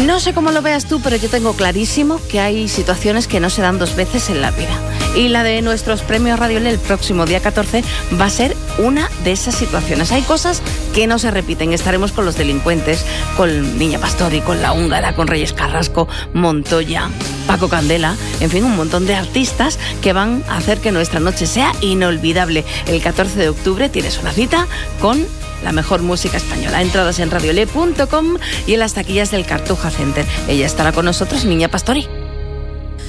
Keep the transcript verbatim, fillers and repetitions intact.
No sé cómo lo veas tú, pero yo tengo clarísimo que hay situaciones que no se dan dos veces en la vida. Y la de nuestros premios Radio L el próximo día catorce va a ser una de esas situaciones. Hay cosas que no se repiten. Estaremos con Los Delincuentes, con Niña Pastori, con La Húngara, con Reyes Carrasco, Montoya, Paco Candela, en fin, un montón de artistas que van a hacer que nuestra noche sea inolvidable. El catorce de octubre tienes una cita con la mejor música española. Entradas en radiole punto com y en las taquillas del Cartuja Center. Ella estará con nosotros, Niña Pastori.